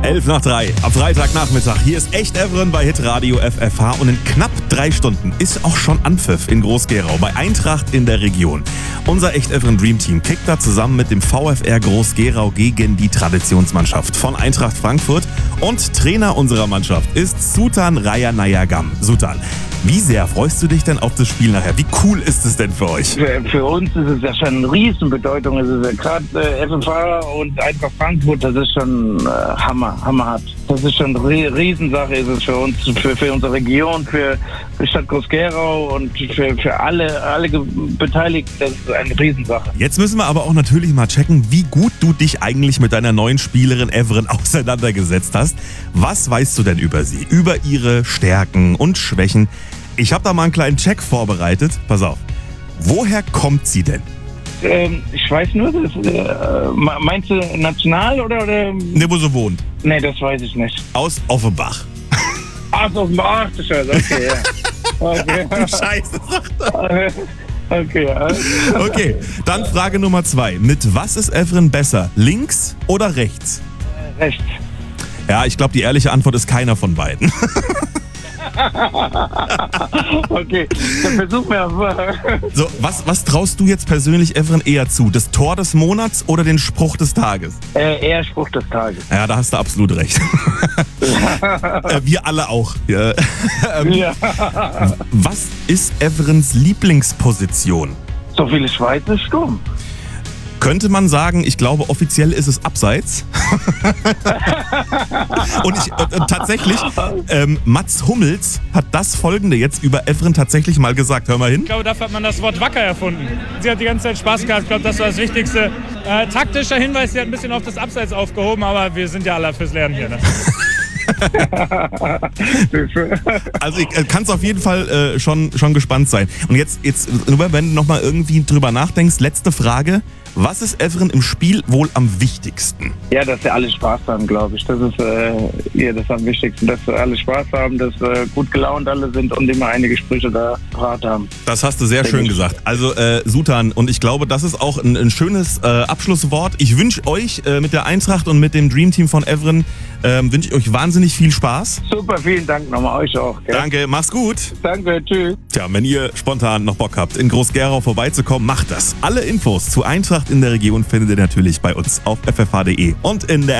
11:03 am Freitagnachmittag. Hier ist Echt Evren bei Hitradio FFH und in knapp 3 Stunden ist auch schon Anpfiff in Groß-Gerau bei Eintracht in der Region. Unser Echt Evren Dream Team kickt da zusammen mit dem VfR Groß-Gerau gegen die Traditionsmannschaft von Eintracht Frankfurt und Trainer unserer Mannschaft ist Sultan Rayanayagam. Sultan, wie sehr freust du dich denn auf das Spiel nachher? Wie cool ist es denn für euch? Für uns ist es ja schon eine Riesenbedeutung. Es ist ja gerade FFH und Eintracht Frankfurt, das ist schon hammerhart. Das ist schon eine Riesensache, ist es für uns, für unsere Region, für Stadt Groß-Gerau und für alle Beteiligten. Das ist eine Riesensache. Jetzt müssen wir aber auch natürlich mal checken, wie gut du dich eigentlich mit deiner neuen Spielerin Evren auseinandergesetzt hast. Was weißt du denn über sie? Über ihre Stärken und Schwächen? Ich habe da mal einen kleinen Check vorbereitet. Pass auf. Woher kommt sie denn? Ich weiß nur, meinst du national oder? Ne, wo sie wohnt. Nee, das weiß ich nicht. Aus Offenbach. Ach, aus dem Ach, du Scheiße, okay, ja. Okay. Scheiße, sagt er. Okay, ja. Okay, dann Frage Nummer 2. Mit was ist Evren besser? Links oder rechts? Rechts. Ja, ich glaube, die ehrliche Antwort ist keiner von beiden. Okay, dann versuch mir. So, was traust du jetzt persönlich Evren eher zu? Das Tor des Monats oder den Spruch des Tages? Eher Spruch des Tages. Ja, da hast du absolut recht. Wir alle auch. Ja. Ja. Was ist Evrens Lieblingsposition? So viele Schweizer Sturm. Könnte man sagen, ich glaube, offiziell ist es abseits. Und tatsächlich, Mats Hummels hat das Folgende jetzt über Evren tatsächlich mal gesagt. Hör mal hin. Ich glaube, dafür hat man das Wort wacker erfunden. Sie hat die ganze Zeit Spaß gehabt. Ich glaube, das war das Wichtigste. Taktischer Hinweis, sie hat ein bisschen auf das Abseits aufgehoben, aber wir sind ja alle fürs Lernen hier. Ne? Also ich kann es auf jeden Fall schon gespannt sein. Und jetzt nur wenn du nochmal irgendwie drüber nachdenkst, letzte Frage. Was ist Evren im Spiel wohl am wichtigsten? Ja, dass wir alle Spaß haben, glaube ich. Das ist das am wichtigsten, dass wir alle Spaß haben, dass gut gelaunt alle sind und immer einige Sprüche da parat haben. Das hast du sehr schön gesagt. Also Sultan, und ich glaube, das ist auch ein schönes Abschlusswort. Ich wünsche euch mit der Eintracht und mit dem Dream Team von Evren, wünsche ich euch wahnsinnig viel Spaß. Super, vielen Dank nochmal euch auch. Gell? Danke, mach's gut. Danke, tschüss. Tja, wenn ihr spontan noch Bock habt, in Groß-Gerau vorbeizukommen, macht das. Alle Infos zu Eintracht in der Region findet ihr natürlich bei uns auf ffh.de und in der